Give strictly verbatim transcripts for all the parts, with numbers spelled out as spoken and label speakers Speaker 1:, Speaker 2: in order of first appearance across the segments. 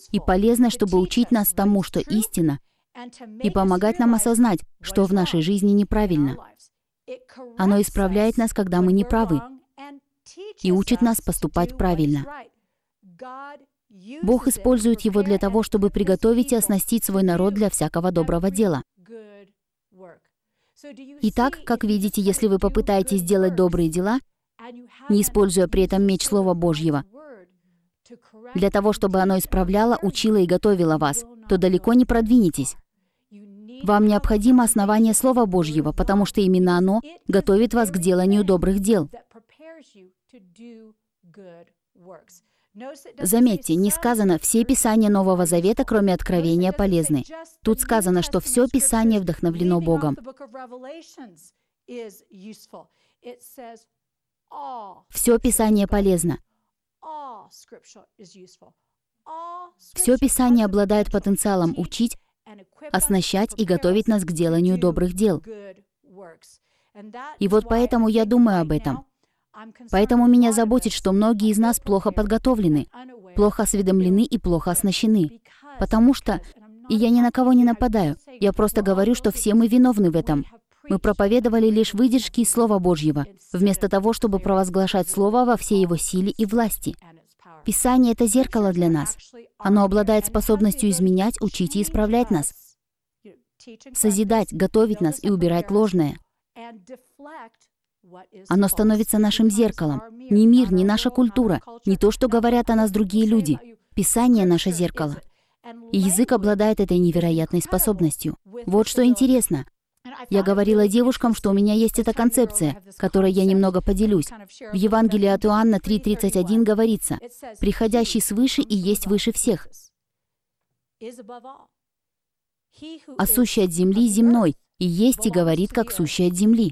Speaker 1: и полезно, чтобы учить нас тому, что истина, и помогать нам осознать, что в нашей жизни неправильно. Оно исправляет нас, когда мы неправы, и учит нас поступать правильно. Бог использует его для того, чтобы приготовить и оснастить свой народ для всякого доброго дела. Итак, как видите, если вы попытаетесь сделать добрые дела, не используя при этом меч Слова Божьего, для того, чтобы оно исправляло, учило и готовило вас, то далеко не продвинетесь. Вам необходимо основание Слова Божьего, потому что именно оно готовит вас к деланию добрых дел. Заметьте, не сказано «все Писания Нового Завета, кроме Откровения, полезны». Тут сказано, что все Писание вдохновлено Богом. Все Писание полезно. Все Писание обладает потенциалом учить, оснащать и готовить нас к деланию добрых дел. И вот поэтому я думаю об этом. Поэтому меня заботит, что многие из нас плохо подготовлены, плохо осведомлены и плохо оснащены. Потому что, и я ни на кого не нападаю, я просто говорю, что все мы виновны в этом. Мы проповедовали лишь выдержки из Слова Божьего, вместо того, чтобы провозглашать Слово во всей его силе и власти. Писание — это зеркало для нас. Оно обладает способностью изменять, учить и исправлять нас, созидать, готовить нас и убирать ложное. Оно становится нашим зеркалом. Ни мир, ни наша культура, не то, что говорят о нас другие люди. Писание — наше зеркало. И язык обладает этой невероятной способностью. Вот что интересно. Я говорила девушкам, что у меня есть эта концепция, которой я немного поделюсь. В Евангелии от Иоанна три тридцать один говорится: «Приходящий свыше и есть выше всех, а сущий от земли земной, и есть и говорит, как сущий от земли».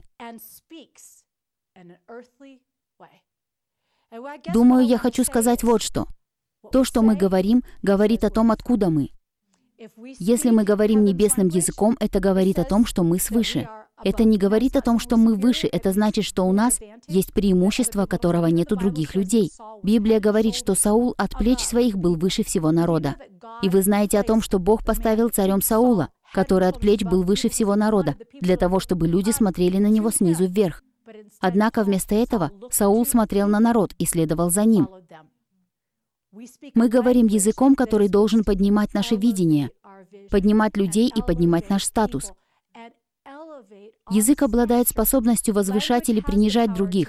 Speaker 1: Думаю, я хочу сказать вот что. То, что мы говорим, говорит о том, откуда мы. Если мы говорим небесным языком, это говорит о том, что мы свыше. Это не говорит о том, что мы выше, это значит, что у нас есть преимущество, которого нет у других людей. Библия говорит, что Саул от плеч своих был выше всего народа. И вы знаете о том, что Бог поставил царем Саула, который от плеч был выше всего народа, для того, чтобы люди смотрели на него снизу вверх. Однако вместо этого Саул смотрел на народ и следовал за ним. Мы говорим языком, который должен поднимать наше видение, поднимать людей и поднимать наш статус. Язык обладает способностью возвышать или принижать других,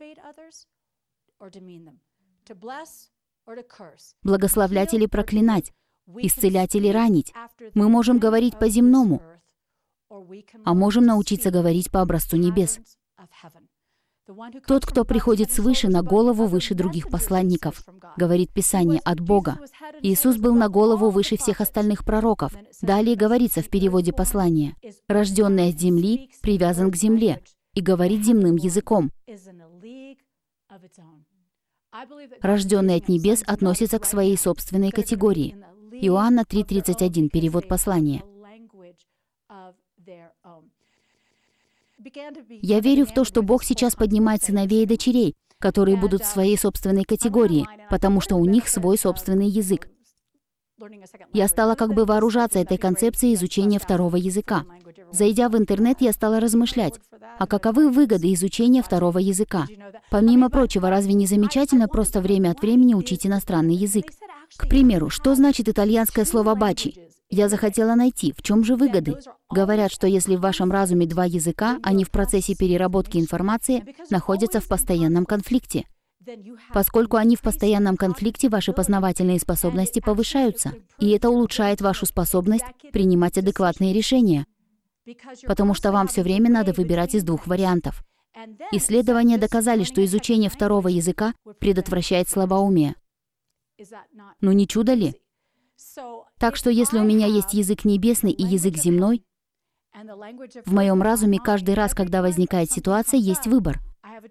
Speaker 1: благословлять или проклинать, исцелять или ранить. Мы можем говорить по-земному, а можем научиться говорить по образцу небес. Тот, кто приходит свыше, на голову выше других посланников, говорит Писание, от Бога. Иисус был на голову выше всех остальных пророков. Далее говорится в переводе послания: «Рожденный от земли привязан к земле и говорит земным языком». Рожденный от небес относится к своей собственной категории. Иоанна три тридцать один, перевод послания. Я верю в то, что Бог сейчас поднимает сыновей и дочерей, которые будут в своей собственной категории, потому что у них свой собственный язык. Я стала как бы вооружаться этой концепцией изучения второго языка. Зайдя в интернет, я стала размышлять, а каковы выгоды изучения второго языка? Помимо прочего, разве не замечательно просто время от времени учить иностранный язык? К примеру, что значит итальянское слово «бачи»? Я захотела найти, в чем же выгоды. Говорят, что если в вашем разуме два языка, они в процессе переработки информации находятся в постоянном конфликте. Поскольку они в постоянном конфликте, ваши познавательные способности повышаются, и это улучшает вашу способность принимать адекватные решения, потому что вам все время надо выбирать из двух вариантов. Исследования доказали, что изучение второго языка предотвращает слабоумие. Ну не чудо ли? Так что если у меня есть язык небесный и язык земной, в моем разуме каждый раз, когда возникает ситуация, есть выбор.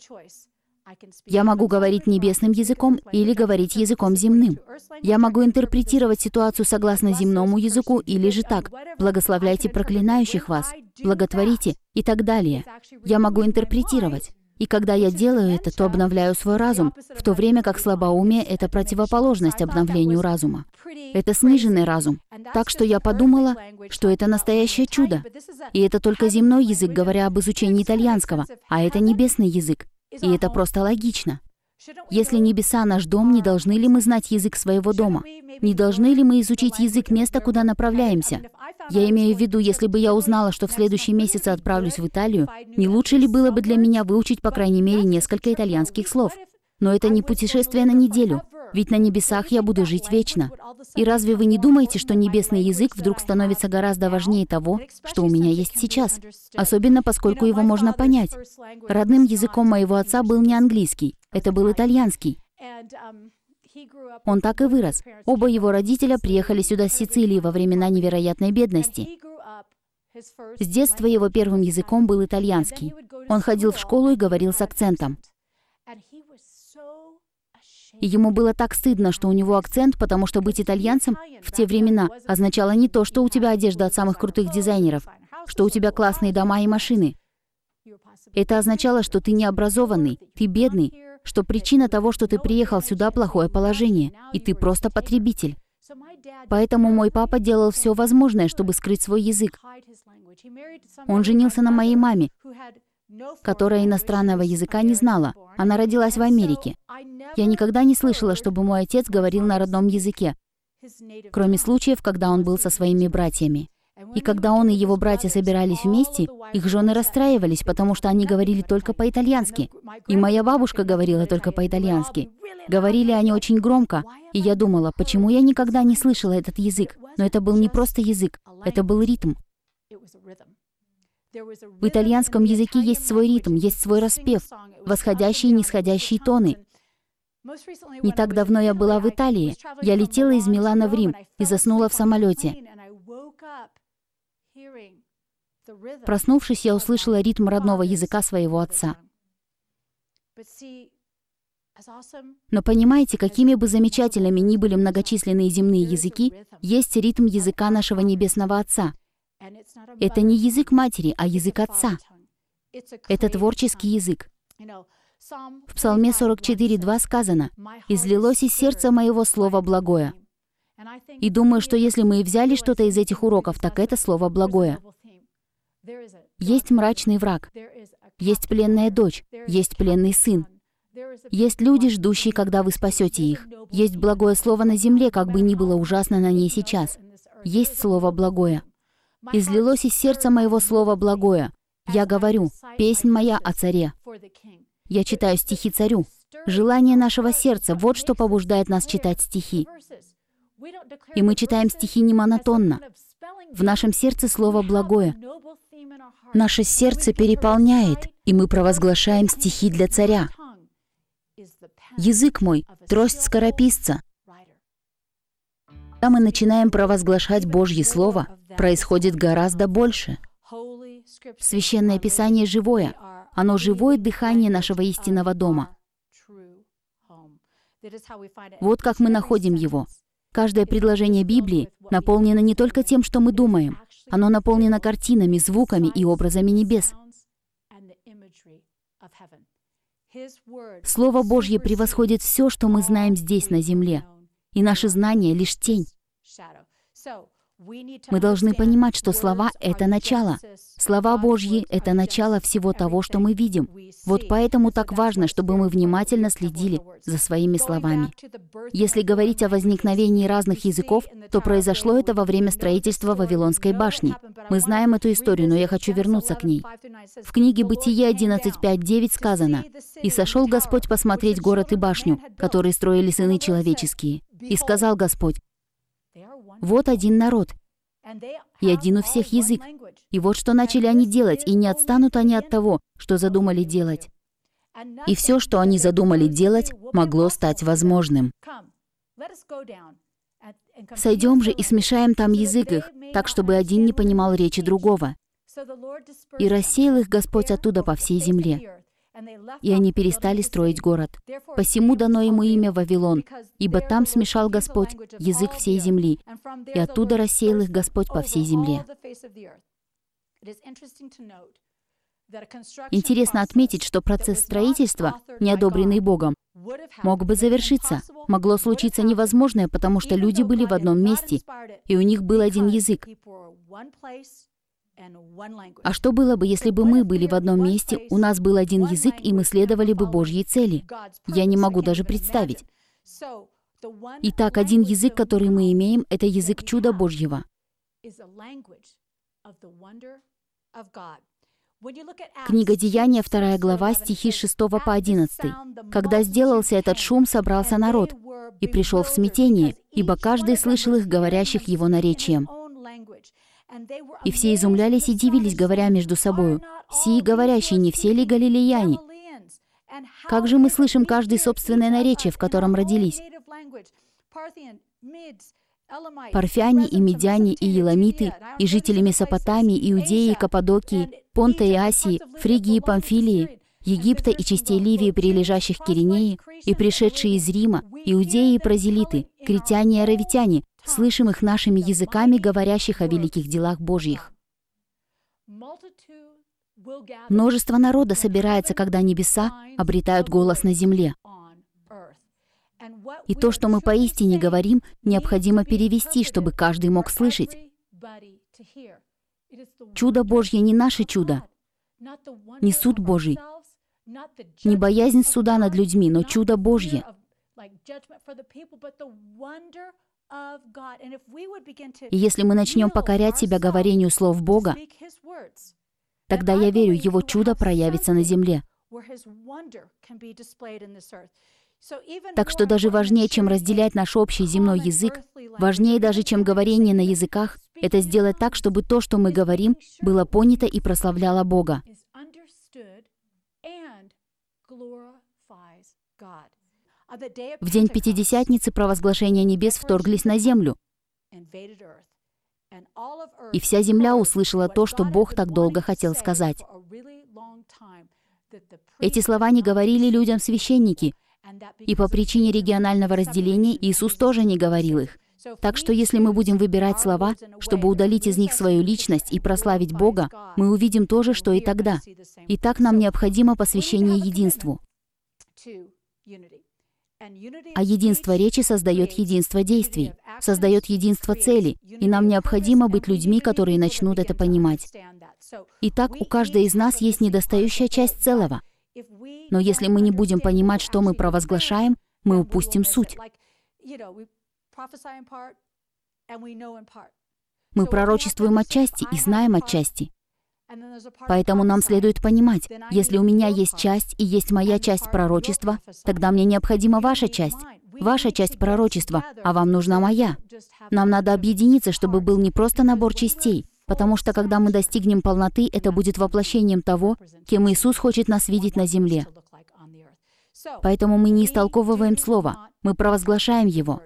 Speaker 1: Я могу говорить небесным языком или говорить языком земным. Я могу интерпретировать ситуацию согласно земному языку или же так: «Благословляйте проклинающих вас», «Благотворите» и так далее. Я могу интерпретировать. И когда я делаю это, то обновляю свой разум, в то время как слабоумие — это противоположность обновлению разума. Это сниженный разум. Так что я подумала, что это настоящее чудо. И это только земной язык, говоря об изучении итальянского, а это небесный язык. И это просто логично. Если небеса — наш дом, не должны ли мы знать язык своего дома? Не должны ли мы изучить язык места, куда направляемся? Я имею в виду, если бы я узнала, что в следующем месяце отправлюсь в Италию, не лучше ли было бы для меня выучить, по крайней мере, несколько итальянских слов? Но это не путешествие на неделю, ведь на небесах я буду жить вечно. И разве вы не думаете, что небесный язык вдруг становится гораздо важнее того, что у меня есть сейчас? Особенно поскольку его можно понять. Родным языком моего отца был не английский, это был итальянский. Он так и вырос. Оба его родителя приехали сюда с Сицилии во времена невероятной бедности. С детства его первым языком был итальянский. Он ходил в школу и говорил с акцентом. И ему было так стыдно, что у него акцент, потому что быть итальянцем в те времена означало не то, что у тебя одежда от самых крутых дизайнеров, что у тебя классные дома и машины. Это означало, что ты необразованный, ты бедный, что причина того, что ты приехал сюда, плохое положение, и ты просто потребитель. Поэтому мой папа делал все возможное, чтобы скрыть свой язык. Он женился на моей маме, которая иностранного языка не знала. Она родилась в Америке. Я никогда не слышала, чтобы мой отец говорил на родном языке, кроме случаев, когда он был со своими братьями. И когда он и его братья собирались вместе, их жены расстраивались, потому что они говорили только по-итальянски. И моя бабушка говорила только по-итальянски. Говорили они очень громко, и я думала, почему я никогда не слышала этот язык. Но это был не просто язык, это был ритм. В итальянском языке есть свой ритм, есть свой распев, восходящие и нисходящие тоны. Не так давно я была в Италии. Я летела из Милана в Рим и заснула в самолете. Проснувшись, я услышала ритм родного языка своего отца. Но понимаете, какими бы замечательными ни были многочисленные земные языки, есть ритм языка нашего Небесного Отца. Это не язык матери, а язык отца. Это творческий язык. В Псалме сорок четыре два сказано: «Излилось из сердца моего слово благое». И думаю, что если мы и взяли что-то из этих уроков, так это слово благое. Есть мрачный враг, есть пленная дочь, есть пленный сын. Есть люди, ждущие, когда вы спасете их. Есть благое слово на земле, как бы ни было ужасно на ней сейчас. Есть слово благое. «Излилось из сердца моего слово благое». Я говорю, песнь моя о царе. Я читаю стихи царю. Желание нашего сердца — вот что побуждает нас читать стихи. И мы читаем стихи не монотонно. В нашем сердце слово благое. Наше сердце переполняет, и мы провозглашаем стихи для царя. Язык мой — трость скорописца. Когда мы начинаем провозглашать Божье Слово, происходит гораздо больше. Священное Писание живое. Оно живое дыхание нашего истинного дома. Вот как мы находим его. Каждое предложение Библии наполнено не только тем, что мы думаем. Оно наполнено картинами, звуками и образами небес. Слово Божье превосходит все, что мы знаем здесь, на земле. И наши знания — лишь тень. Мы должны понимать, что слова — это начало. Слова Божьи — это начало всего того, что мы видим. Вот поэтому так важно, чтобы мы внимательно следили за своими словами. Если говорить о возникновении разных языков, то произошло это во время строительства Вавилонской башни. Мы знаем эту историю, но я хочу вернуться к ней. В книге Бытие одиннадцать пять девять сказано: «И сошел Господь посмотреть город и башню, которые строили сыны человеческие. И сказал Господь: вот один народ, и один у всех язык. И вот что начали они делать, и не отстанут они от того, что задумали делать. И все, что они задумали делать, могло стать возможным. Сойдем же и смешаем там язык их, так, чтобы один не понимал речи другого. И рассеял их Господь оттуда по всей земле. И они перестали строить город. Посему дано ему имя Вавилон, ибо там смешал Господь язык всей земли, и оттуда рассеял их Господь по всей земле». Интересно отметить, что процесс строительства, не одобренный Богом, мог бы завершиться. Могло случиться невозможное, потому что люди были в одном месте, и у них был один язык. А что было бы, если бы мы были в одном месте, у нас был один язык, и мы следовали бы Божьей цели? Я не могу даже представить. Итак, один язык, который мы имеем, это язык чуда Божьего. Книга Деяния, вторая глава, стихи с шестого по одиннадцатый. «Когда сделался этот шум, собрался народ, и пришел в смятение, ибо каждый слышал их, говорящих его наречием. И все изумлялись и дивились, говоря между собою: сии говорящие, не все ли галилеяне? Как же мы слышим каждый собственное наречие, в котором родились? Парфяне и медяне и еламиты, и жители Месопотамии, Иудеи и Каппадокии, Понта и Асии, Фригии и Памфилии, Египта и частей Ливии, прилежащих к Киринеи, и пришедшие из Рима, иудеи и празелиты, критяне и аравитяне, слышим их нашими языками, говорящих о великих делах Божьих». Множество народа собирается, когда небеса обретают голос на земле. И то, что мы поистине говорим, необходимо перевести, чтобы каждый мог слышать. Чудо Божье не наше чудо, не суд Божий, не боязнь суда над людьми, но чудо Божье. И если мы начнем покорять себя говорению слов Бога, тогда, я верю, Его чудо проявится на земле. Так что даже важнее, чем разделять наш общий земной язык, важнее даже, чем говорение на языках, это сделать так, чтобы то, что мы говорим, было понято и прославляло Бога. В день Пятидесятницы провозглашения небес вторглись на землю, и вся земля услышала то, что Бог так долго хотел сказать. Эти слова не говорили людям священники, и по причине регионального разделения Иисус тоже не говорил их. Так что если мы будем выбирать слова, чтобы удалить из них свою личность и прославить Бога, мы увидим то же, что и тогда. Итак, нам необходимо посвящение единству. А единство речи создает единство действий, создает единство целей, и нам необходимо быть людьми, которые начнут это понимать. Итак, у каждой из нас есть недостающая часть целого. Но если мы не будем понимать, что мы провозглашаем, мы упустим суть. Мы пророчествуем отчасти и знаем отчасти. Поэтому нам следует понимать, если у меня есть часть и есть моя часть пророчества, тогда мне необходима ваша часть, ваша часть пророчества, а вам нужна моя. Нам надо объединиться, чтобы был не просто набор частей, потому что когда мы достигнем полноты, это будет воплощением того, кем Иисус хочет нас видеть на земле. Поэтому мы не истолковываем Слово, мы провозглашаем его.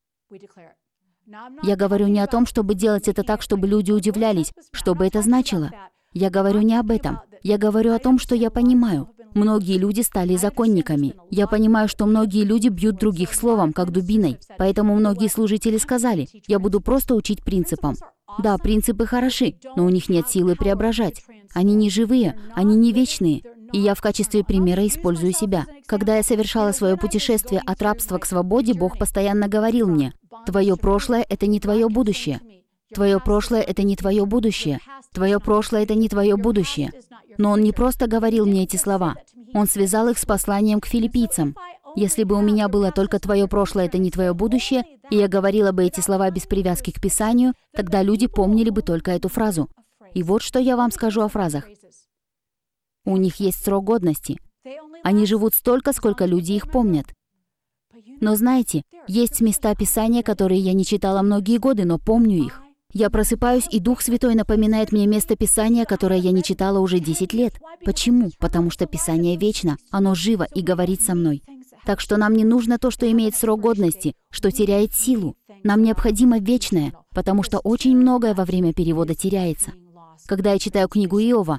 Speaker 1: Я говорю не о том, чтобы делать это так, чтобы люди удивлялись, что бы это значило. Я говорю не об этом. Я говорю о том, что я понимаю. Многие люди стали законниками. Я понимаю, что многие люди бьют других словом, как дубиной. Поэтому многие служители сказали: я буду просто учить принципам. Да, принципы хороши, но у них нет силы преображать. Они не живые, они не вечные. И я в качестве примера использую себя. Когда я совершала свое путешествие от рабства к свободе, Бог постоянно говорил мне: «Твое прошлое — это не твое будущее. Твое прошлое — это не твое будущее. Твое прошлое — это не твое будущее». Но Он не просто говорил мне эти слова. Он связал их с посланием к филиппийцам. Если бы у меня было только «твое прошлое — это не твое будущее», и я говорила бы эти слова без привязки к Писанию, тогда люди помнили бы только эту фразу. И вот что я вам скажу о фразах. У них есть срок годности. Они живут столько, сколько люди их помнят. Но знаете, есть места Писания, которые я не читала многие годы, но помню их. Я просыпаюсь, и Дух Святой напоминает мне место Писания, которое я не читала уже десять лет. Почему? Потому что Писание вечно, оно живо и говорит со мной. Так что нам не нужно то, что имеет срок годности, что теряет силу. Нам необходимо вечное, потому что очень многое во время перевода теряется. Когда я читаю книгу Иова,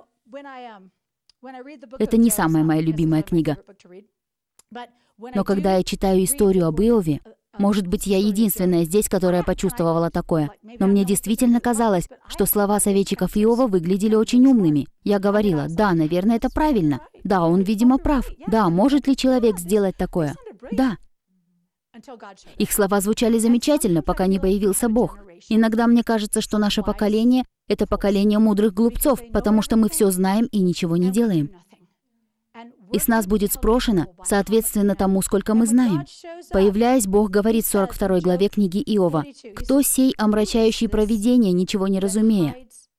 Speaker 1: это не самая моя любимая книга. Но когда я читаю историю об Иове, Может быть, я единственная здесь, которая почувствовала такое. Но мне действительно казалось, что слова советчиков Иова выглядели очень умными. Я говорила: да, наверное, это правильно. Да, он, видимо, прав. Да, может ли человек сделать такое? Да. Их слова звучали замечательно, пока не появился Бог. Иногда мне кажется, что наше поколение — это поколение мудрых глупцов, потому что мы все знаем и ничего не делаем. И с нас будет спрошено, соответственно тому, сколько мы знаем. Появляясь, Бог говорит в сорок второй главе книги Иова: «Кто сей, омрачающий провидение, ничего не разумея?»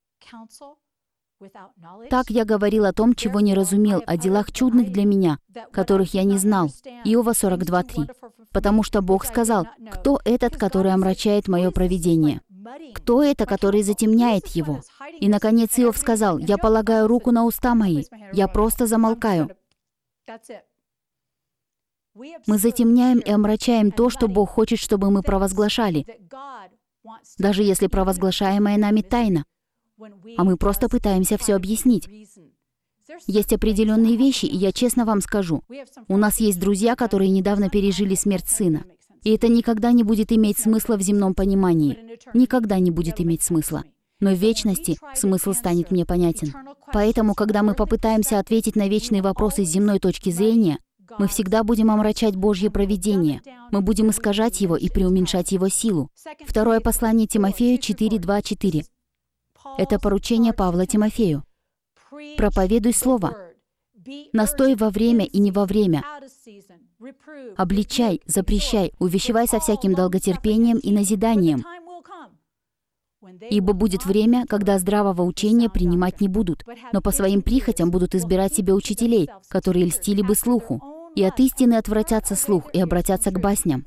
Speaker 1: Так я говорил о том, чего не разумел, о делах чудных для меня, которых я не знал. Иова сорок два три. Потому что Бог сказал: «Кто этот, который омрачает мое провидение? Кто это, который затемняет его?» И, наконец, Иов сказал: «Я полагаю руку на уста мои, я просто замолкаю». Мы затемняем и омрачаем то, что Бог хочет, чтобы мы провозглашали, даже если провозглашаемое нами тайна, а мы просто пытаемся все объяснить. Есть определенные вещи, и я честно вам скажу, у нас есть друзья, которые недавно пережили смерть сына, и это никогда не будет иметь смысла в земном понимании, никогда не будет иметь смысла. Но в вечности смысл станет мне понятен. Поэтому, когда мы попытаемся ответить на вечные вопросы с земной точки зрения, мы всегда будем омрачать Божье провидение. Мы будем искажать его и преуменьшать его силу. Второе послание Тимофею четыре два четыре. Это поручение Павла Тимофею. «Проповедуй слово, настой во время и не во время, обличай, запрещай, увещевай со всяким долготерпением и назиданием, ибо будет время, когда здравого учения принимать не будут, но по своим прихотям будут избирать себе учителей, которые льстили бы слуху, и от истины отвратятся слух и обратятся к басням».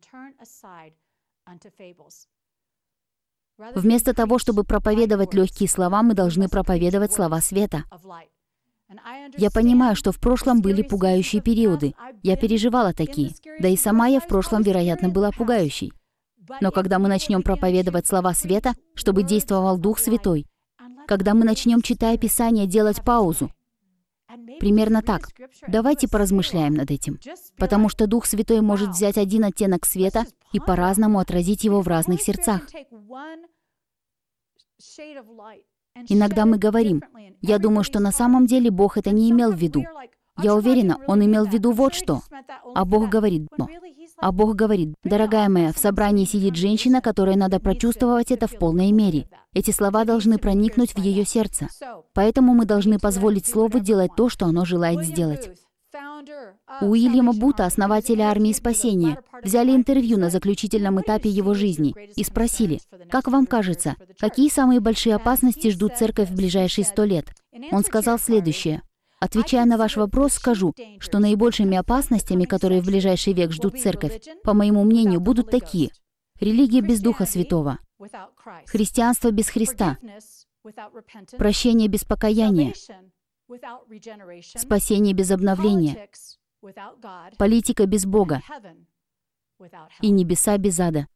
Speaker 1: Вместо того, чтобы проповедовать легкие слова, мы должны проповедовать слова света. Я понимаю, что в прошлом были пугающие периоды. Я переживала такие. Да и сама я в прошлом, вероятно, была пугающей. Но когда мы начнем проповедовать слова света, чтобы действовал Дух Святой, когда мы начнем, читая Писание, делать паузу, примерно так. Давайте поразмышляем над этим. Потому что Дух Святой может взять один оттенок света и по-разному отразить его в разных сердцах. Иногда мы говорим: «Я думаю, что на самом деле Бог это не имел в виду». Я уверена, Он имел в виду вот что. А Бог говорит: «Но». А Бог говорит: «Дорогая моя, в собрании сидит женщина, которой надо прочувствовать это в полной мере. Эти слова должны проникнуть в ее сердце. Поэтому мы должны позволить Слову делать то, что оно желает сделать». У Уильяма Бута, основателя армии спасения, взяли интервью на заключительном этапе его жизни и спросили: «Как вам кажется, какие самые большие опасности ждут церковь в ближайшие сто лет?» Он сказал следующее: «Отвечая на ваш вопрос, скажу, что наибольшими опасностями, которые в ближайший век ждут церковь, по моему мнению, будут такие: религия без Духа Святого, христианство без Христа, прощение без покаяния, спасение без обновления, политика без Бога и небеса без ада».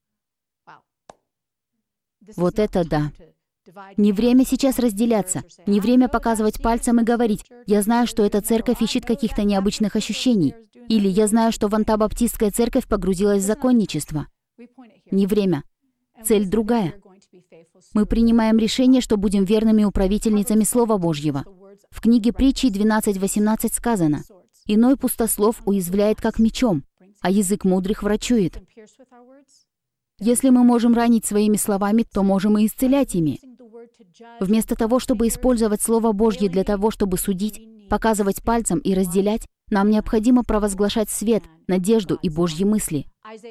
Speaker 1: Вот это да! Не время сейчас разделяться, не время показывать пальцем и говорить: «Я знаю, что эта церковь ищет каких-то необычных ощущений», или «Я знаю, что Вантабаптистская церковь погрузилась в законничество». Не время. Цель другая. Мы принимаем решение, что будем верными управительницами Слова Божьего. В книге Притчи двенадцать восемнадцать сказано: «Иной пустослов уязвляет как мечом, а язык мудрых врачует». Если мы можем ранить своими словами, то можем и исцелять ими. Вместо того, чтобы использовать Слово Божье для того, чтобы судить, показывать пальцем и разделять, нам необходимо провозглашать свет, надежду и Божьи мысли.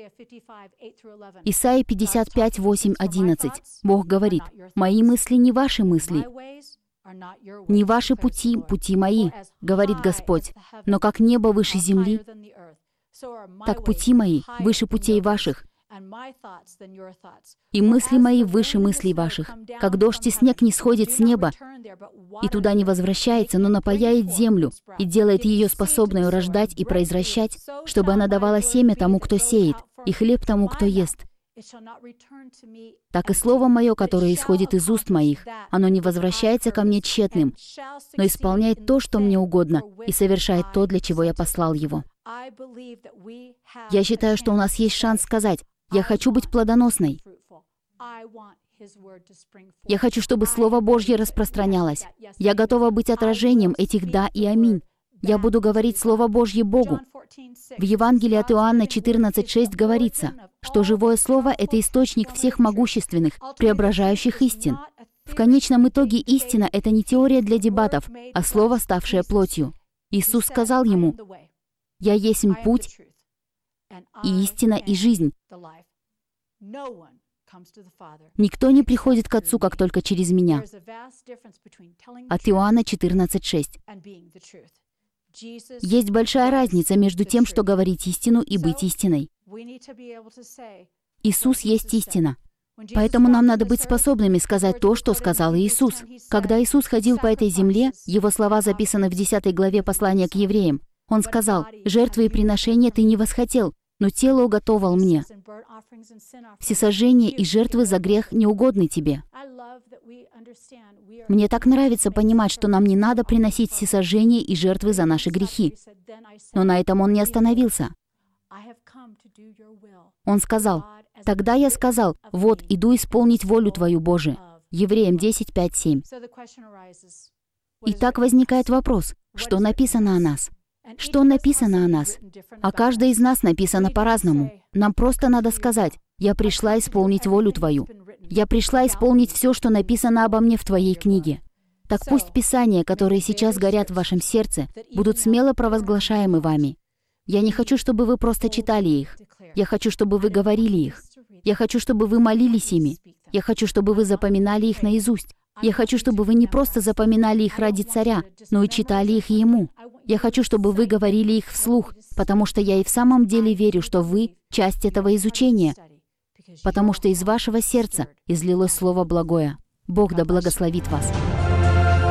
Speaker 1: Исайя пятьдесят пять восемь одиннадцать. Бог говорит: «Мои мысли не ваши мысли, не ваши пути, пути мои, говорит Господь, но как небо выше земли, так пути мои выше путей ваших, и мысли мои выше мыслей ваших. Как дождь и снег не сходит с неба и туда не возвращается, но напояет землю и делает ее способной рождать и произвращать, чтобы она давала семя тому, кто сеет, и хлеб тому, кто ест. Так и слово мое, которое исходит из уст моих, оно не возвращается ко мне тщетным, но исполняет то, что мне угодно, и совершает то, для чего я послал его». Я считаю, что у нас есть шанс сказать: «Я хочу быть плодоносной. Я хочу, чтобы Слово Божье распространялось. Я готова быть отражением этих «да» и «аминь». Я буду говорить Слово Божье Богу». В Евангелии от Иоанна четырнадцать шесть говорится, что живое Слово — это источник всех могущественных, преображающих истин. В конечном итоге истина — это не теория для дебатов, а Слово, ставшее плотью. Иисус сказал ему: «Я есть путь, и истина, и жизнь. Никто не приходит к Отцу, как только через Меня». От Иоанна четырнадцать шесть. Есть большая разница между тем, что говорить истину и быть истиной. Иисус есть истина. Поэтому нам надо быть способными сказать то, что сказал Иисус. Когда Иисус ходил по этой земле, Его слова записаны в десятой главе послания к евреям. Он сказал: «Жертвы и приношения ты не восхотел, но тело уготовал мне. Всесожжение и жертвы за грех не угодны тебе». Мне так нравится понимать, что нам не надо приносить всесожжение и жертвы за наши грехи. Но на этом Он не остановился. Он сказал: «Тогда я сказал: вот, иду исполнить волю Твою, Боже». Евреям десять пять семь. Итак, возникает вопрос: что написано о нас? Что написано о нас? О каждой из нас написано по-разному. Нам просто надо сказать: «Я пришла исполнить волю Твою. Я пришла исполнить все, что написано обо мне в Твоей книге». Так пусть Писания, которые сейчас горят в вашем сердце, будут смело провозглашаемы вами. Я не хочу, чтобы вы просто читали их. Я хочу, чтобы вы говорили их. Я хочу, чтобы вы молились ими. Я хочу, чтобы вы запоминали их наизусть. Я хочу, чтобы вы не просто запоминали их ради царя, но и читали их ему. Я хочу, чтобы вы говорили их вслух, потому что я и в самом деле верю, что вы — часть этого изучения, потому что из вашего сердца излилось Слово благое. Бог да благословит вас.